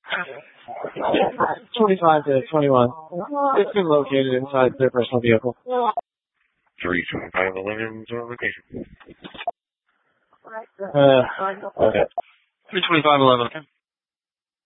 25 to 21. It's been located inside their personal vehicle. 32511's on location. Okay. 32511.